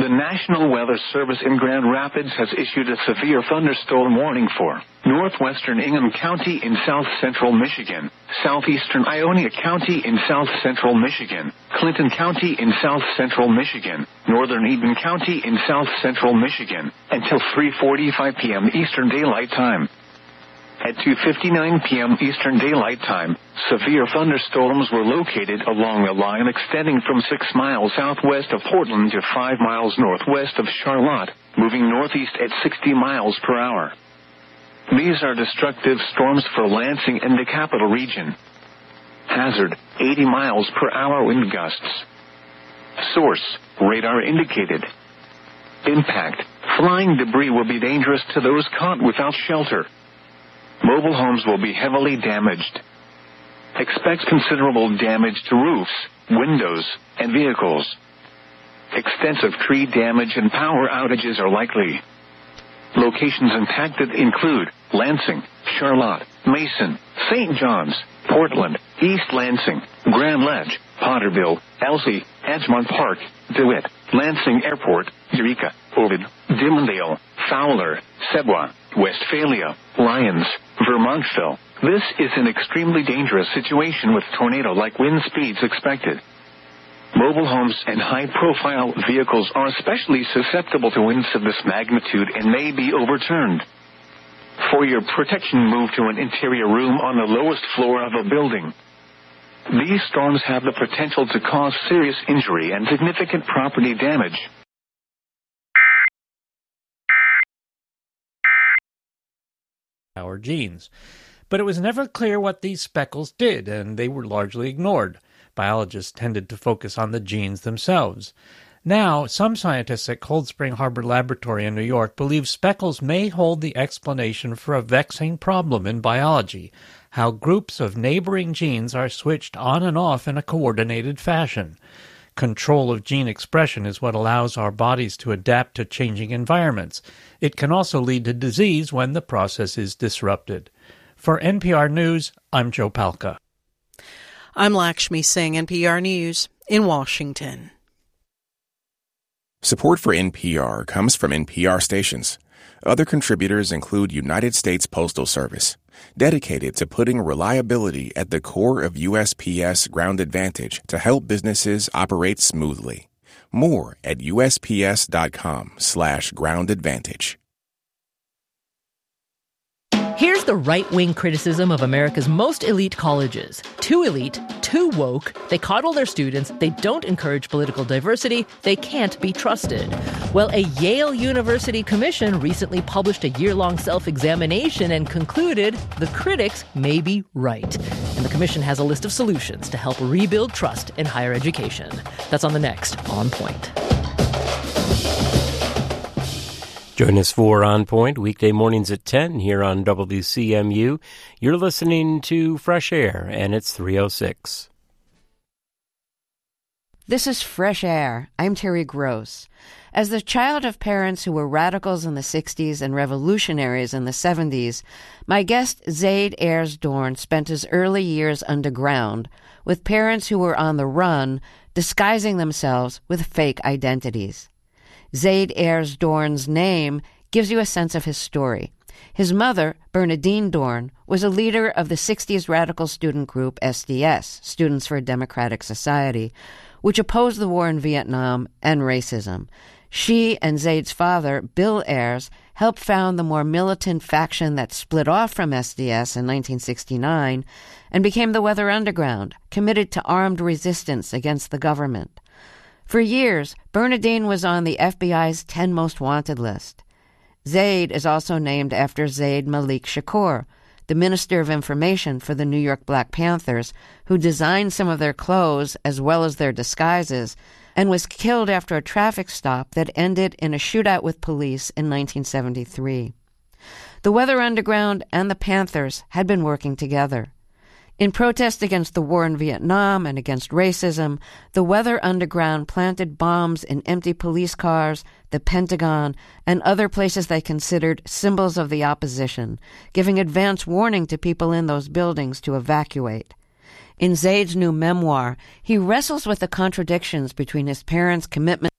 The National Weather Service in Grand Rapids has issued a severe thunderstorm warning for northwestern Ingham County in south-central Michigan, southeastern Ionia County in south-central Michigan, Clinton County in south-central Michigan, northern Eden County in south-central Michigan, until 3:45 p.m. Eastern Daylight Time. At 2:59 p.m. Eastern Daylight Time, severe thunderstorms were located along a line extending from 6 miles southwest of Portland to 5 miles northwest of Charlotte, moving northeast at 60 miles per hour. These are destructive storms for Lansing and the Capital Region. Hazard, 80 miles per hour wind gusts. Source, radar indicated. Impact, flying debris will be dangerous to those caught without shelter. Mobile homes will be heavily damaged. Expect considerable damage to roofs, windows, and vehicles. Extensive tree damage and power outages are likely. Locations impacted include Lansing, Charlotte, Mason, St. John's, Portland, East Lansing, Grand Ledge, Potterville, Elsie, Edgemont Park, DeWitt, Lansing Airport, Eureka, Ovid, Dimondale, Fowler, Sebwa, Westphalia, Lyons, Vermontville. This is an extremely dangerous situation with tornado-like wind speeds expected. Mobile homes and high-profile vehicles are especially susceptible to winds of this magnitude and may be overturned. For your protection, move to an interior room on the lowest floor of a building. These storms have the potential to cause serious injury and significant property damage. Our genes. But it was never clear what these speckles did, and they were largely ignored. Biologists tended to focus on the genes themselves. Now, some scientists at Cold Spring Harbor Laboratory in New York believe speckles may hold the explanation for a vexing problem in biology, how groups of neighboring genes are switched on and off in a coordinated fashion. Control of gene expression is what allows our bodies to adapt to changing environments. It can also lead to disease when the process is disrupted. For NPR News, I'm Joe Palca. I'm Lakshmi Singh, NPR News, in Washington. Support for NPR comes from NPR stations. Other contributors include United States Postal Service, dedicated to putting reliability at the core of USPS Ground Advantage to help businesses operate smoothly. More at USPS.com/Ground Advantage. Here's the right-wing criticism of America's most elite colleges. Too elite, too woke, they coddle their students, they don't encourage political diversity, they can't be trusted. Well, a Yale University commission recently published a year-long self-examination and concluded the critics may be right. And the commission has a list of solutions to help rebuild trust in higher education. That's on the next On Point. Join us for On Point, weekday mornings at 10 here on WCMU. You're listening to Fresh Air, and it's 3:06. This is Fresh Air. I'm Terry Gross. As the child of parents who were radicals in the 60s and revolutionaries in the 70s, my guest Zaid Ayers Dorn spent his early years underground with parents who were on the run, disguising themselves with fake identities. Zaid Ayers Dorn's name gives you a sense of his story. His mother, Bernadine Dorn, was a leader of the 60s radical student group SDS, Students for a Democratic Society, which opposed the war in Vietnam and racism. She and Zaid's father, Bill Ayers, helped found the more militant faction that split off from SDS in 1969 and became the Weather Underground, committed to armed resistance against the government. For years, Bernadine was on the FBI's 10 Most Wanted list. Zaid is also named after Zaid Malik Shakur, the Minister of Information for the New York Black Panthers, who designed some of their clothes as well as their disguises, and was killed after a traffic stop that ended in a shootout with police in 1973. The Weather Underground and the Panthers had been working together. In protest against the war in Vietnam and against racism, the Weather Underground planted bombs in empty police cars, the Pentagon, and other places they considered symbols of the opposition, giving advance warning to people in those buildings to evacuate. In Zaid's new memoir, he wrestles with the contradictions between his parents' commitment